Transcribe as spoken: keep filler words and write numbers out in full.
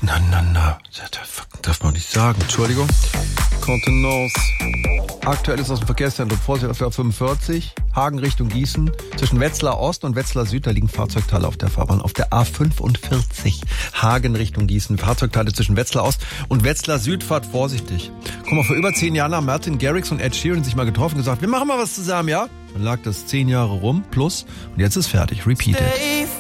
Na, na, na. Das darf man nicht sagen. Entschuldigung. Contenance. Aktuell ist aus dem Verkehrszentrum Vorsicht auf der A fünfundvierzig. Hagen Richtung Gießen. Zwischen Wetzlar Ost und Wetzlar Süd, da liegen Fahrzeugteile auf der Fahrbahn. Auf der A fünfundvierzig. Hagen Richtung Gießen. Fahrzeugteile zwischen Wetzlar Ost und Wetzlar Süd. Fahrt vorsichtig. Guck mal, vor über zehn Jahren haben Martin Garrix und Ed Sheeran sich mal getroffen und gesagt, wir machen mal was zusammen, ja? Dann lag das zehn Jahre rum, plus. Und jetzt ist fertig. Repeat it.